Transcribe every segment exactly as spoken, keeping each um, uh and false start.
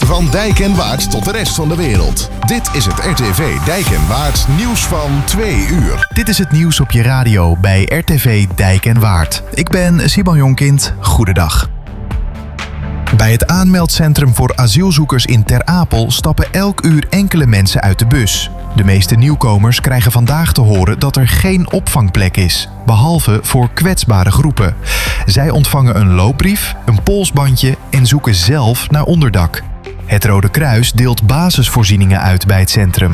Van Dijk en Waard tot de rest van de wereld. Dit is het R T V Dijk en Waard nieuws van twee uur. Dit is het nieuws op je radio bij R T V Dijk en Waard. Ik ben Simon Jonkind. Goedendag. Bij het aanmeldcentrum voor asielzoekers in Ter Apel stappen elk uur enkele mensen uit de bus. De meeste nieuwkomers krijgen vandaag te horen dat er geen opvangplek is, behalve voor kwetsbare groepen. Zij ontvangen een loopbrief, een polsbandje en zoeken zelf naar onderdak. Het Rode Kruis deelt basisvoorzieningen uit bij het centrum.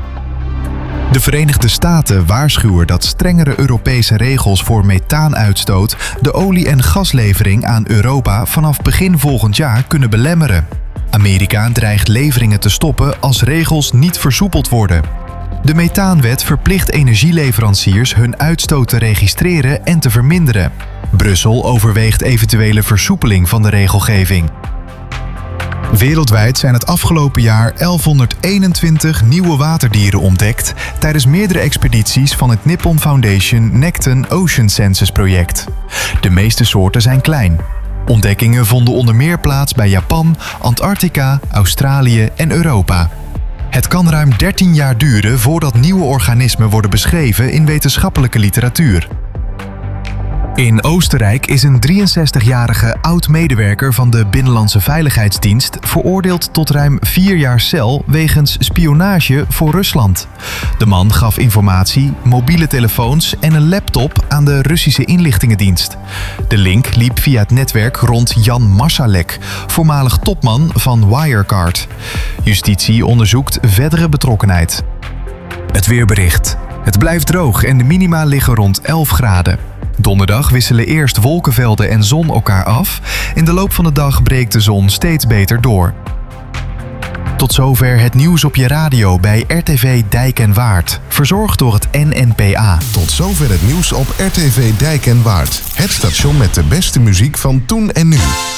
De Verenigde Staten waarschuwen dat strengere Europese regels voor methaanuitstoot de olie- en gaslevering aan Europa vanaf begin volgend jaar kunnen belemmeren. Amerika dreigt leveringen te stoppen als regels niet versoepeld worden. De methaanwet verplicht energieleveranciers hun uitstoot te registreren en te verminderen. Brussel overweegt eventuele versoepeling van de regelgeving. Wereldwijd zijn het afgelopen jaar elfhonderdeenentwintig nieuwe waterdieren ontdekt tijdens meerdere expedities van het Nippon Foundation Nekton Ocean Census project. De meeste soorten zijn klein. Ontdekkingen vonden onder meer plaats bij Japan, Antarctica, Australië en Europa. Het kan ruim dertien jaar duren voordat nieuwe organismen worden beschreven in wetenschappelijke literatuur. In Oostenrijk is een drieënzestigjarige oud-medewerker van de Binnenlandse Veiligheidsdienst veroordeeld tot ruim vier jaar cel wegens spionage voor Rusland. De man gaf informatie, mobiele telefoons en een laptop aan de Russische inlichtingendienst. De link liep via het netwerk rond Jan Marsalek, voormalig topman van Wirecard. Justitie onderzoekt verdere betrokkenheid. Het weerbericht. Het blijft droog en de minima liggen rond elf graden. Donderdag wisselen eerst wolkenvelden en zon elkaar af. In de loop van de dag breekt de zon steeds beter door. Tot zover het nieuws op je radio bij R T V Dijk en Waard. Verzorgd door het N N P A. Tot zover het nieuws op R T V Dijk en Waard. Het station met de beste muziek van toen en nu.